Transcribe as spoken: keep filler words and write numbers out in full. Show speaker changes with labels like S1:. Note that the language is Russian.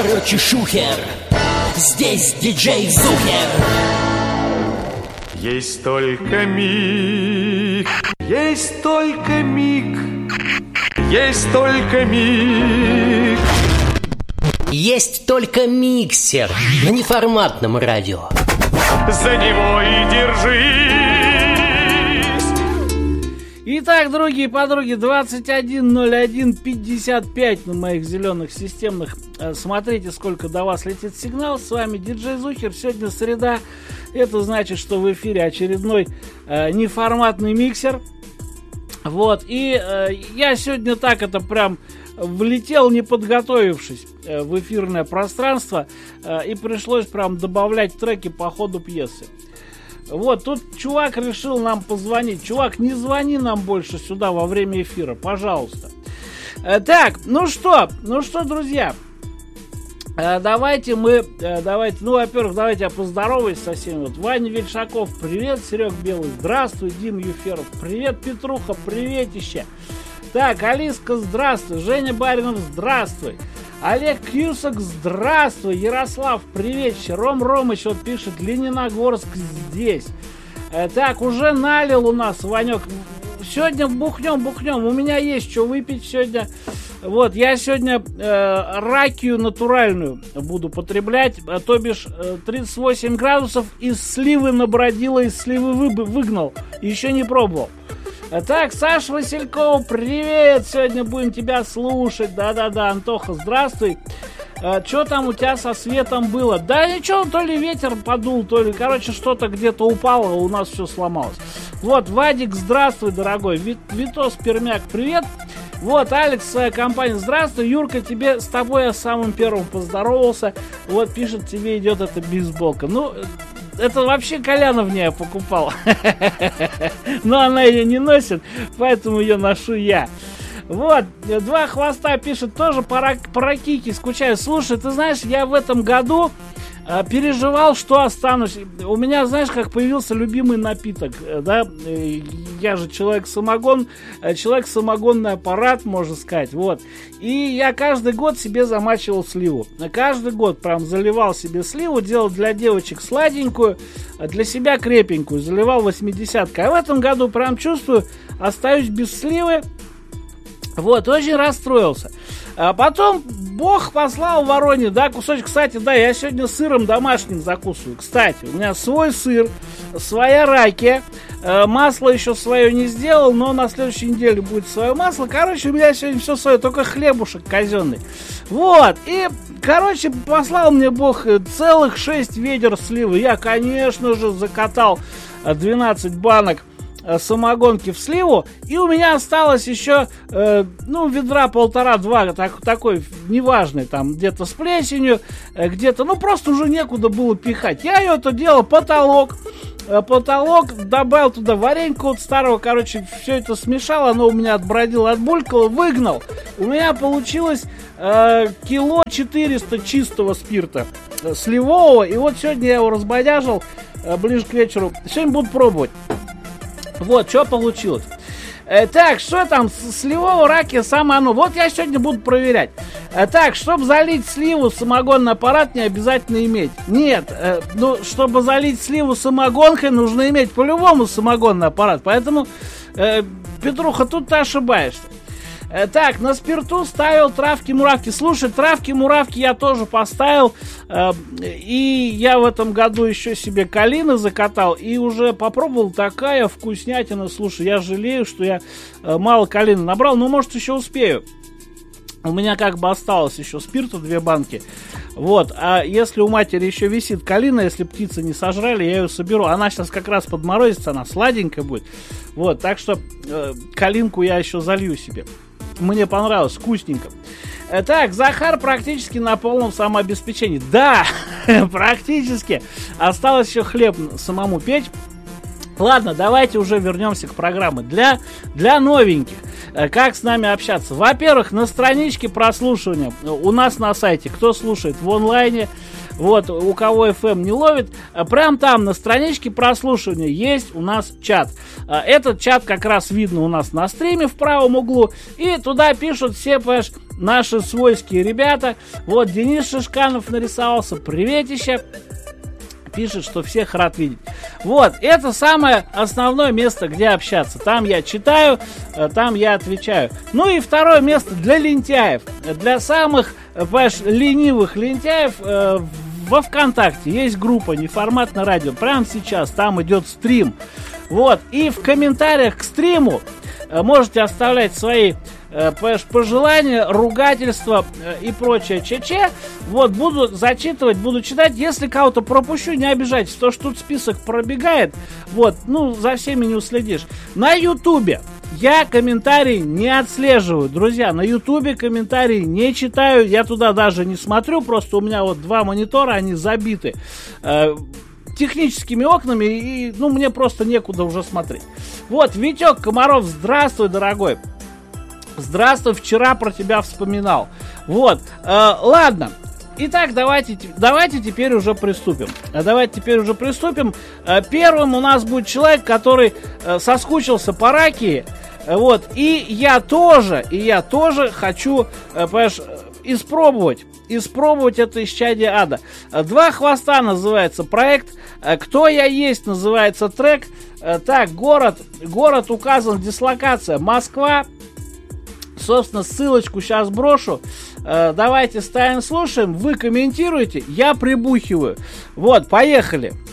S1: короче, шухер. Здесь диджей Зухер.
S2: Есть только миг, есть только миг, есть только миг.
S1: Есть только миксер на неформатном радио.
S2: За него и держись.
S3: Итак, другие подруги, двадцать один ноль один пятьдесят пять на моих зеленых системных. Смотрите, сколько до вас летит сигнал. С вами диджей Зухер. Сегодня среда. Это значит, что в эфире очередной э, неформатный миксер. Вот. И э, я сегодня так это прям влетел, не подготовившись э, в эфирное пространство. Э, и пришлось прям добавлять треки по ходу пьесы. Вот, тут чувак решил нам позвонить. Чувак, не звони нам больше сюда во время эфира, пожалуйста. Э, так, ну что, ну что, друзья, э, давайте мы, э, давайте, ну, во-первых, давайте я поздороваюсь со всеми. Вот, Ваня Вельшаков, привет, Серег Белый, здравствуй, Дим Юферов, привет, Петруха, приветище. Так, Алиска, здравствуй, Женя Баринов, здравствуй. Олег Кьюсак, здравствуй. Ярослав, привет. Ром Ромыч вот пишет, Лениногорск здесь. Э, так, уже налил у нас, Ванек. Сегодня бухнем, бухнем. У меня есть что выпить сегодня. Вот, я сегодня э, ракию натуральную буду потреблять. А, то бишь э, тридцать восемь градусов из сливы набродила, из сливы вы, выгнал. Еще не пробовал. Так, Саша Васильков, привет! Сегодня будем тебя слушать. Да-да-да, Антоха, здравствуй. А, что там у тебя со светом было? Да ничего, то ли ветер подул, то ли, короче, что-то где-то упало, у нас все сломалось. Вот, Вадик, здравствуй, дорогой. Вит, Витос Пермяк, привет. Вот, Алекс, своя компания, здравствуй. Юрка, тебе, с тобой я самым первым поздоровался. Вот, пишет, тебе идет эта бейсболка. Ну... Это вообще Колянов мне покупал. Но она ее не носит, поэтому ее ношу я. Вот, Два Хвоста пишет, тоже по ракике скучаю. Слушай, ты знаешь, я в этом году э, переживал, что останусь. У меня, знаешь, как появился любимый напиток, э, да? Я же человек-самогон, э, человек-самогонный аппарат, можно сказать, вот. И я каждый год себе замачивал сливу. Каждый год прям заливал себе сливу, делал для девочек сладенькую, для себя крепенькую, заливал восьмидесяткой. А в этом году прям чувствую, остаюсь без сливы. Вот, очень расстроился. А потом Бог послал Вороне, да, кусочек. Кстати, да, я сегодня сыром домашним закусываю. Кстати, у меня свой сыр, своя ракия. Э, масло еще свое не сделал, но на следующей неделе будет свое масло. Короче, у меня сегодня все свое, только хлебушек казенный. Вот, и, короче, послал мне Бог целых шесть ведер сливы. Я, конечно же, закатал двенадцать банок самогонки в сливу, и у меня осталось еще, э, ну, ведра полтора-два, так, такой неважный, там, где-то с плесенью, э, где-то, ну, просто уже некуда было пихать. Я ее это делал, потолок, э, потолок, добавил туда вареньку от старого, короче, все это смешал, оно у меня отбродило, отбулькало, выгнал. У меня получилось э, кило четыреста чистого спирта э, сливового, и вот сегодня я его разбодяжил э, ближе к вечеру. Сегодня буду пробовать. Вот, что получилось. Э, так, что там, сливового ракия, самое оно. Вот я сегодня буду проверять. Э, так, чтобы залить сливу, самогонный аппарат не обязательно иметь. Нет, э, ну, чтобы залить сливу самогонкой, нужно иметь по-любому самогонный аппарат. Поэтому, э, Петруха, тут ты ошибаешься. Э, так, на спирту ставил травки-муравки. Слушай, травки-муравки я тоже поставил. Э, и я в этом году еще себе калины закатал. И уже попробовал, такая вкуснятина. Слушай, я жалею, что я э, мало калины набрал. Но, может, еще успею. У меня как бы осталось еще спирта две банки. Вот, а если у матери еще висит калина, если птицы не сожрали, я ее соберу. Она сейчас как раз подморозится, она сладенькая будет. Вот, так что э, калинку я еще залью себе. Мне понравилось, вкусненько. Так, Захар практически на полном самообеспечении. Да, практически. Осталось еще хлеб самому печь. Ладно, давайте уже вернемся к программе. Для, для новеньких. Как с нами общаться? Во-первых, на страничке прослушивания у нас на сайте, кто слушает в онлайне, вот, у кого эф эм не ловит, прям там на страничке прослушивания есть у нас чат. Этот чат как раз видно у нас на стриме в правом углу. И туда пишут все, понимаешь, наши свойские ребята. Вот Денис Шишканов нарисовался. Приветище. Пишет, что всех рад видеть. Вот, это самое основное место, где общаться. Там я читаю, там я отвечаю. Ну и второе место для лентяев. Для самых, понимаешь, ленивых лентяев э, во ВКонтакте есть группа «Неформатное радио». Прямо сейчас там идет стрим. Вот, и в комментариях к стриму э, можете оставлять свои пожелания, ругательства и прочее че-че. Вот, буду зачитывать, буду читать. Если кого-то пропущу, не обижайтесь, то что тут список пробегает. Вот, ну, за всеми не уследишь. На Ютубе я комментарии не отслеживаю, друзья. На Ютубе комментарии не читаю. Я туда даже не смотрю. Просто у меня вот два монитора, они забиты э, техническими окнами. И, ну, мне просто некуда уже смотреть. Вот, Витек Комаров, здравствуй, дорогой. Здравствуй, вчера про тебя вспоминал. Вот, э, ладно. Итак, давайте, давайте теперь уже приступим. Давайте теперь уже приступим. Э, первым у нас будет человек, который э, соскучился по ракии. Э, вот, и я тоже, и я тоже хочу, э, понимаешь, испробовать. Испробовать это исчадие ада. «Два хвоста» называется проект. «Кто я есть» называется трек. Э, так, город, город указан, дислокация Москва. Собственно, ссылочку сейчас брошу. Э, давайте ставим, слушаем. Вы комментируете, я прибухиваю. Вот, поехали.